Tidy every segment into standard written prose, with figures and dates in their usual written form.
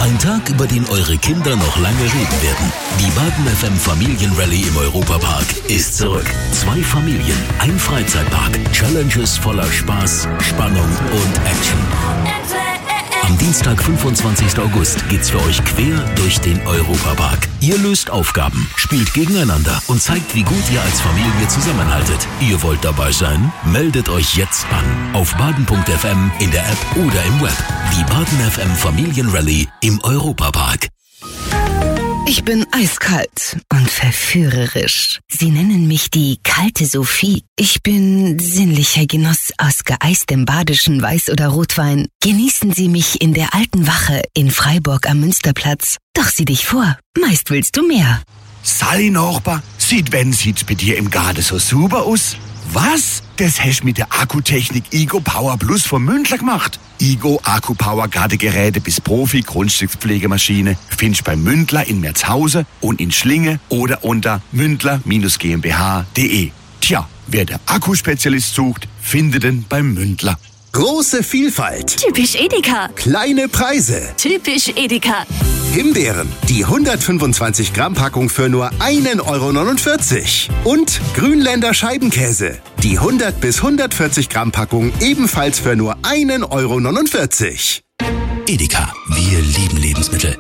Ein Tag, über den eure Kinder noch lange reden werden. Die Baden FM Familienrallye im Europapark ist zurück. 2 Familien, ein Freizeitpark, Challenges voller Spaß, Spannung und Action. Am Dienstag, 25. August, geht's für euch quer durch den Europapark. Ihr löst Aufgaben, spielt gegeneinander und zeigt, wie gut ihr als Familie zusammenhaltet. Ihr wollt dabei sein? Meldet euch jetzt an. Auf baden.fm, in der App oder im Web. Die Baden FM Familienrallye im Europapark. Ich bin eiskalt und verführerisch. Sie nennen mich die kalte Sophie. Ich bin sinnlicher Genuss aus geeistem badischen Weiß- oder Rotwein. Genießen Sie mich in der alten Wache in Freiburg am Münsterplatz. Doch sieh dich vor, meist willst du mehr. Sally Nachbar, sieht's bei dir im Garten so super aus? Was? Das hast mit der Akkutechnik Igo Power Plus vom Mündler gemacht. Igo Akku Power Gartengeräte bis Profi Grundstückspflegemaschine findest bei Mündler in Merzhausen und in Schlinge oder unter mündler-gmbh.de. Tja, wer der Akkuspezialist sucht, findet den beim Mündler. Große Vielfalt. Typisch Edeka. Kleine Preise. Typisch Edeka. Himbeeren, die 125 Gramm Packung für nur 1,49 €. Und Grünländer Scheibenkäse, die 100 bis 140 Gramm Packung ebenfalls für nur 1,49 €. Edeka, wir lieben Lebensmittel.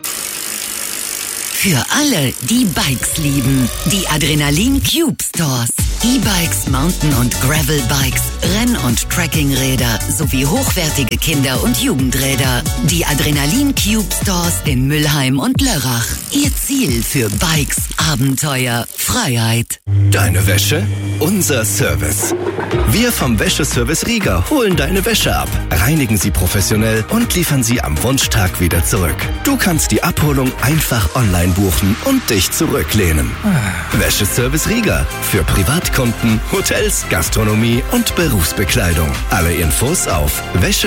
Für alle, die Bikes lieben. Die Adrenalin Cube Stores. E-Bikes, Mountain- und Gravel-Bikes, Renn- und Trekkingräder sowie hochwertige Kinder- und Jugendräder. Die Adrenalin Cube Stores in Mülheim und Lörrach. Ihr Ziel für Bikes, Abenteuer, Freiheit. Deine Wäsche? Unser Service. Wir vom Wäscheservice Rieger holen deine Wäsche ab, reinigen sie professionell und liefern sie am Wunschtag wieder zurück. Du kannst die Abholung einfach online buchen und dich zurücklehnen. Wäscheservice Rieger für Privatkunden, Hotels, Gastronomie und Berufsbekleidung. Alle Infos auf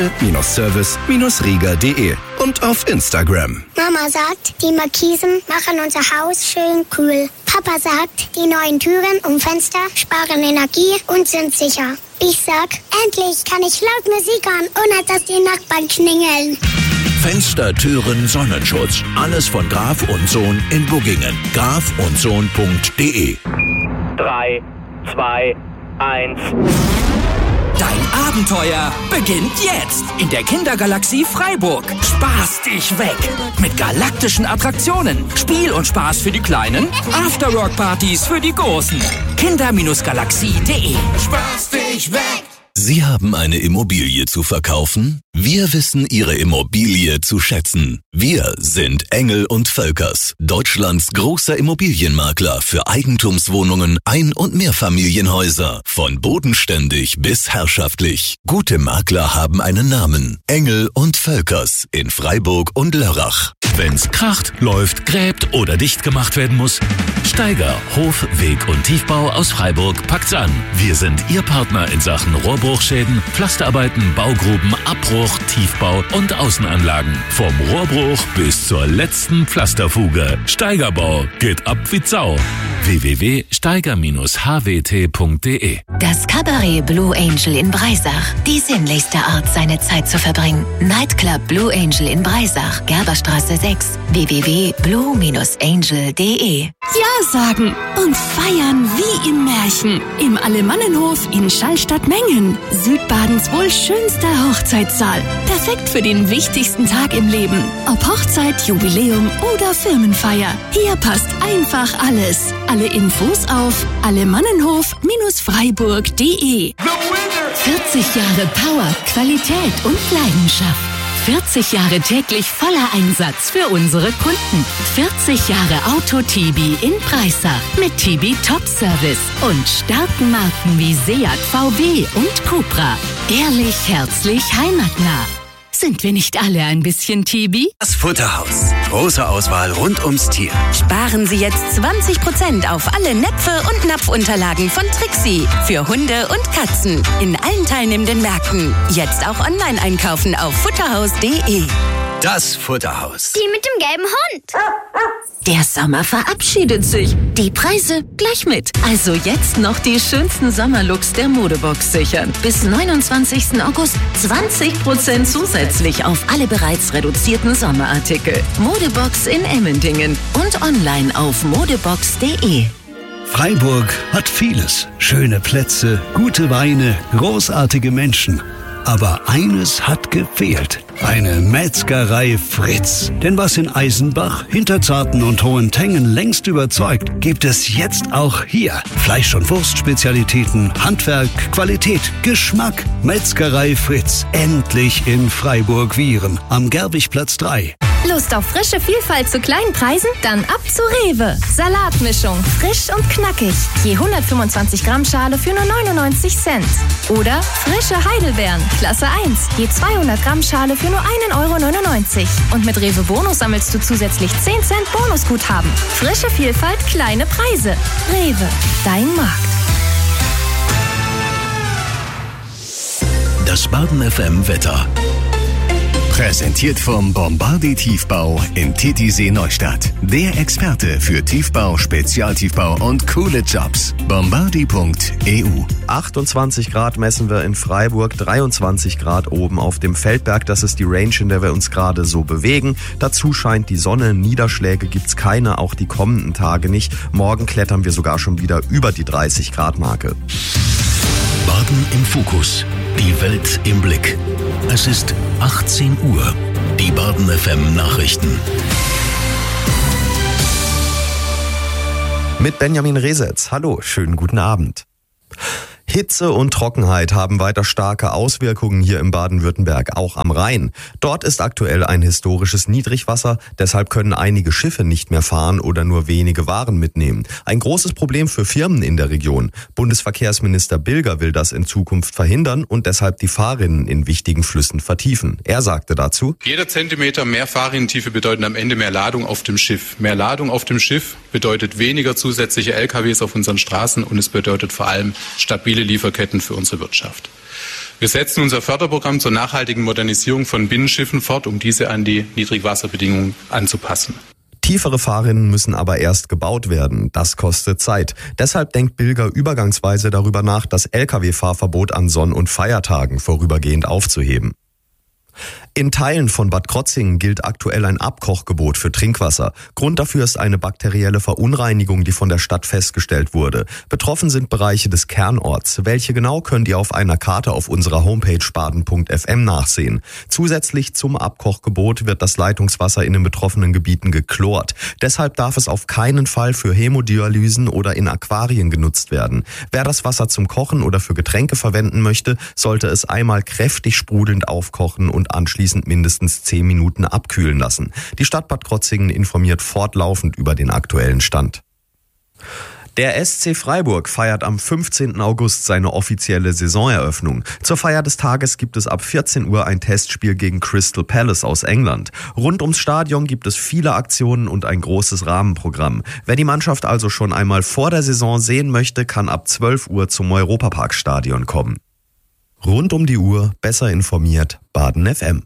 wäsche-service-rieger.de und auf Instagram. Mama sagt, die Markisen machen unser Haus schön kühl. Papa sagt, die neuen Türen und Fenster sparen Energie und sind sicher. Ich sag, endlich kann ich laut Musik hören, ohne dass die Nachbarn klingeln. Fenster, Türen, Sonnenschutz. Alles von Graf und Sohn in Buggingen. grafundsohn.de 3, 2, 1. Dein Abenteuer beginnt jetzt in der Kindergalaxie Freiburg. Spaß dich weg mit galaktischen Attraktionen, Spiel und Spaß für die Kleinen, Afterwork-Partys für die Großen. Kinder-galaxie.de. Spaß dich weg! Sie haben eine Immobilie zu verkaufen? Wir wissen Ihre Immobilie zu schätzen. Wir sind Engel & Völkers, Deutschlands großer Immobilienmakler für Eigentumswohnungen, Ein- und Mehrfamilienhäuser. Von bodenständig bis herrschaftlich. Gute Makler haben einen Namen. Engel & Völkers in Freiburg und Lörrach. Wenn's kracht, läuft, gräbt oder dicht gemacht werden muss, Steiger, Hof, Weg und Tiefbau aus Freiburg packt's an. Wir sind Ihr Partner in Sachen Rohrbruchschäden, Pflasterarbeiten, Baugruben, Abbruch, Tiefbau und Außenanlagen. Vom Rohrbruch bis zur letzten Pflasterfuge. Steigerbau geht ab wie Sau. www.steiger-hwt.de. Das Cabaret Blue Angel in Breisach. Die sinnlichste Art, seine Zeit zu verbringen. Nightclub Blue Angel in Breisach. Gerberstraße 6. www.blue-angel.de. Ja sagen und feiern wie im Märchen. Im Alemannenhof in Schallstadt-Mengen. Südbadens wohl schönster Hochzeitssaal. Perfekt für den wichtigsten Tag im Leben. Ob Hochzeit, Jubiläum oder Firmenfeier. Hier passt einfach alles. Alle Infos auf alemannenhof-freiburg.de. 40 Jahre Power, Qualität und Leidenschaft. 40 Jahre täglich voller Einsatz für unsere Kunden. 40 Jahre Auto-Tibi in Breisach mit Tibi Top Service und starken Marken wie Seat, VW und Cupra. Ehrlich, herzlich, heimatnah. Sind wir nicht alle ein bisschen Tibi? Das Futterhaus. Große Auswahl rund ums Tier. Sparen Sie jetzt 20% auf alle Näpfe und Napfunterlagen von Trixie. Für Hunde und Katzen. In allen teilnehmenden Märkten. Jetzt auch online einkaufen auf futterhaus.de. Das Futterhaus. Die mit dem gelben Hund. Der Sommer verabschiedet sich. Die Preise gleich mit. Also jetzt noch die schönsten Sommerlooks der Modebox sichern. Bis 29. August 20% zusätzlich auf alle bereits reduzierten Sommerartikel. Modebox in Emmendingen und online auf modebox.de. Freiburg hat vieles. Schöne Plätze, gute Weine, großartige Menschen. Aber eines hat gefehlt. Eine Metzgerei Fritz. Denn was in Eisenbach, Hinterzarten und Hohentengen längst überzeugt, gibt es jetzt auch hier. Fleisch- und Wurstspezialitäten, Handwerk, Qualität, Geschmack. Metzgerei Fritz. Endlich in Freiburg-Wihren. Am Gerwigplatz 3. Lust auf frische Vielfalt zu kleinen Preisen? Dann ab zu Rewe. Salatmischung, frisch und knackig. Je 125 Gramm Schale für nur 99 Cent. Oder frische Heidelbeeren, Klasse 1. Je 200 Gramm Schale für nur 1,99 €. Und mit Rewe Bonus sammelst du zusätzlich 10 Cent Bonusguthaben. Frische Vielfalt, kleine Preise. Rewe, dein Markt. Das Baden FM Wetter. Präsentiert vom Bombardier Tiefbau in Titisee Neustadt. Der Experte für Tiefbau, Spezialtiefbau und coole Jobs. Bombardier.eu. 28 Grad messen wir in Freiburg, 23 Grad oben auf dem Feldberg. Das ist die Range, in der wir uns gerade so bewegen. Dazu scheint die Sonne, Niederschläge gibt's keine, auch die kommenden Tage nicht. Morgen klettern wir sogar schon wieder über die 30 Grad Marke. Baden im Fokus. Die Welt im Blick. Es ist 18 Uhr. Die Baden FM Nachrichten. Mit Benjamin Resetz. Hallo, schönen guten Abend. Hitze und Trockenheit haben weiter starke Auswirkungen hier im Baden-Württemberg, auch am Rhein. Dort ist aktuell ein historisches Niedrigwasser, deshalb können einige Schiffe nicht mehr fahren oder nur wenige Waren mitnehmen. Ein großes Problem für Firmen in der Region. Bundesverkehrsminister Bilger will das in Zukunft verhindern und deshalb die Fahrrinnen in wichtigen Flüssen vertiefen. Er sagte dazu: Jeder Zentimeter mehr Fahrrinnentiefe bedeutet am Ende mehr Ladung auf dem Schiff. Mehr Ladung auf dem Schiff bedeutet weniger zusätzliche LKWs auf unseren Straßen und es bedeutet vor allem stabile Lieferketten für unsere Wirtschaft. Wir setzen unser Förderprogramm zur nachhaltigen Modernisierung von Binnenschiffen fort, um diese an die Niedrigwasserbedingungen anzupassen. Tiefere Fahrrinnen müssen aber erst gebaut werden. Das kostet Zeit. Deshalb denkt Bilger übergangsweise darüber nach, das Lkw-Fahrverbot an Sonn- und Feiertagen vorübergehend aufzuheben. In Teilen von Bad Krotzingen gilt aktuell ein Abkochgebot für Trinkwasser. Grund dafür ist eine bakterielle Verunreinigung, die von der Stadt festgestellt wurde. Betroffen sind Bereiche des Kernorts. Welche genau, könnt ihr auf einer Karte auf unserer Homepage baden.fm nachsehen. Zusätzlich zum Abkochgebot wird das Leitungswasser in den betroffenen Gebieten geklort. Deshalb darf es auf keinen Fall für Hämodialysen oder in Aquarien genutzt werden. Wer das Wasser zum Kochen oder für Getränke verwenden möchte, sollte es einmal kräftig sprudelnd aufkochen und anschließend mindestens 10 Minuten abkühlen lassen. Die Stadt Bad Krotzingen informiert fortlaufend über den aktuellen Stand. Der SC Freiburg feiert am 15. August seine offizielle Saisoneröffnung. Zur Feier des Tages gibt es ab 14 Uhr ein Testspiel gegen Crystal Palace aus England. Rund ums Stadion gibt es viele Aktionen und ein großes Rahmenprogramm. Wer die Mannschaft also schon einmal vor der Saison sehen möchte, kann ab 12 Uhr zum Europaparkstadion kommen. Rund um die Uhr, besser informiert, Baden FM.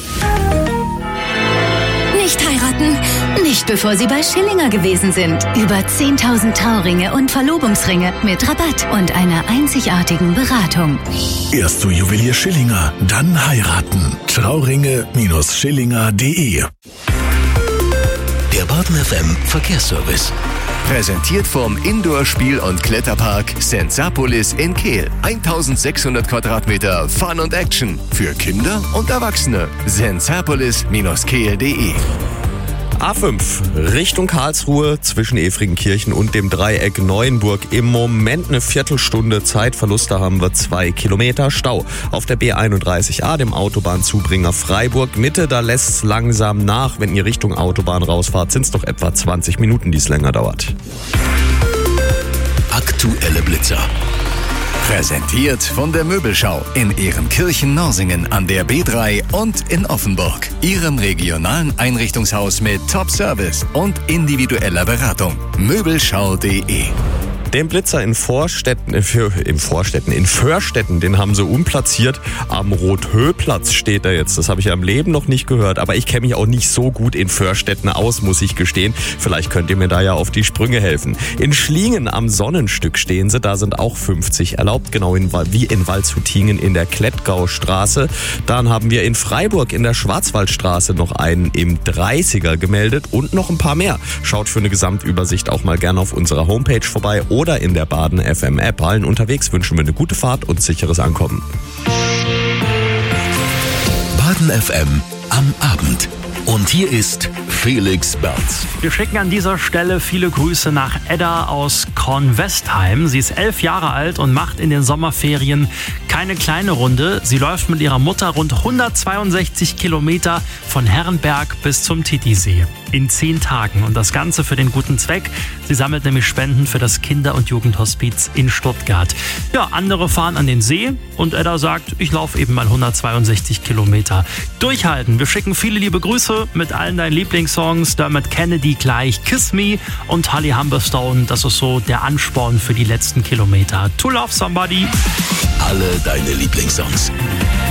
Nicht heiraten, nicht bevor Sie bei Schillinger gewesen sind. Über 10.000 Trauringe und Verlobungsringe mit Rabatt und einer einzigartigen Beratung. Erst zu Juwelier Schillinger, dann heiraten. Trauringe-Schillinger.de. Der Baden FM Verkehrsservice. Präsentiert vom Indoor-Spiel- und Kletterpark Sensapolis in Kehl. 1600 Quadratmeter Fun und Action für Kinder und Erwachsene. Sensapolis-kehl.de. A5 Richtung Karlsruhe zwischen Efringenkirchen und dem Dreieck Neuenburg. Im Moment eine Viertelstunde Zeitverluste, haben wir 2 Kilometer Stau. Auf der B31A, dem Autobahnzubringer Freiburg Mitte, da lässt es langsam nach. Wenn ihr Richtung Autobahn rausfahrt, sind es doch etwa 20 Minuten, die es länger dauert. Aktuelle Blitzer. Präsentiert von der Möbelschau in Ehrenkirchen-Norsingen an der B3 und in Offenburg. Ihrem regionalen Einrichtungshaus mit Top-Service und individueller Beratung. Möbelschau.de. Den Blitzer in Förstetten, den haben sie umplatziert. Am Rothöplatz steht er jetzt. Das habe ich ja im Leben noch nicht gehört. Aber ich kenne mich auch nicht so gut in Förstetten aus, muss ich gestehen. Vielleicht könnt ihr mir da ja auf die Sprünge helfen. In Schlingen am Sonnenstück stehen sie. Da sind auch 50 erlaubt. Genau wie in Waldshutingen in der Klettgaustraße. Dann haben wir in Freiburg in der Schwarzwaldstraße noch einen im 30er gemeldet und noch ein paar mehr. Schaut für eine Gesamtübersicht auch mal gerne auf unserer Homepage vorbei oder in der Baden FM App. Allen unterwegs wünschen wir eine gute Fahrt und sicheres Ankommen. Baden FM am Abend. Und hier ist Felix Berz. Wir schicken an dieser Stelle viele Grüße nach Edda aus Kornwestheim. Sie ist 11 Jahre alt und macht in den Sommerferien keine kleine Runde. Sie läuft mit ihrer Mutter rund 162 Kilometer von Herrenberg bis zum Titisee in 10 Tagen. Und das Ganze für den guten Zweck. Sie sammelt nämlich Spenden für das Kinder- und Jugendhospiz in Stuttgart. Ja, andere fahren an den See und Edda sagt, ich laufe eben mal 162 Kilometer. Durchhalten. Wir schicken viele liebe Grüße mit allen deinen Lieblingssongs. Dermot Kennedy gleich Kiss Me und Holly Humberstone. Das ist so der Ansporn für die letzten Kilometer. To Love Somebody. Alle deine Lieblingssongs.